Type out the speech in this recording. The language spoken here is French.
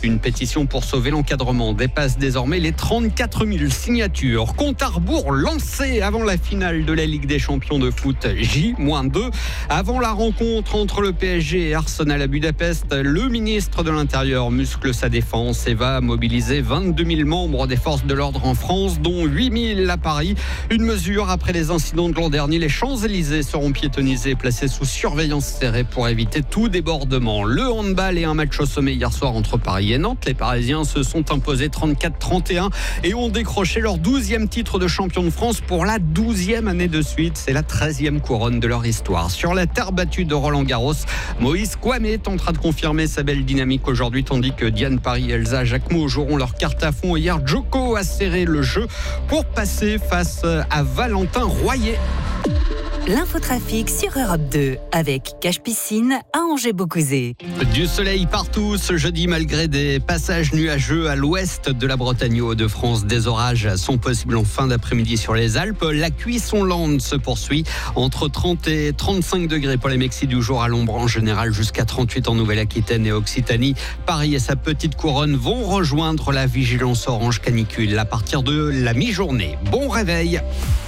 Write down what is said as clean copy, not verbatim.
Une pétition pour sauver l'encadrement dépasse désormais les 34 000 signatures. Compte à rebours lancé avant la finale de la Ligue des champions de foot J-2. Avant la rencontre entre le PSG et Arsenal à Budapest, le ministre de l'Intérieur muscle sa défense et va mobiliser 22 000 membres des forces de l'ordre en France, dont 8 000 à Paris. Une mesure après les incidents de l'an dernier. Les Champs-Élysées seront piétonnisés et placés sous surveillance serrée pour éviter tout débordement. Le handball et un match au sommet hier soir entre Paris et Nantes. Les Parisiens se sont imposés 34-31 et ont décroché leur 12e titre de champion de France pour la 12e année de suite. C'est la 13e couronne de leur histoire. Sur la terre battue de Roland-Garros, Moïse Kouamé tentera de confirmer sa belle dynamique aujourd'hui, tandis que Diane Paris et Elsa Jacquemot joueront leur carte à fond. Hier, Djoko a serré le jeu pour passer face à Valentin Royer. L'infotrafic sur Europe 2 avec Cache Piscine à Angers-Beaucouzé. Du soleil partout ce jeudi malgré des passages nuageux à l'ouest de la Bretagne et Hauts-de-France. Des orages sont possibles en fin d'après-midi sur les Alpes. La Cuissonlande se poursuit entre 30 et 35 degrés pour les Mexis du jour à l'ombre en général, jusqu'à 38 en Nouvelle-Aquitaine et Occitanie. Paris et sa petite couronne vont rejoindre la vigilance orange canicule à partir de la mi-journée. Bon réveil.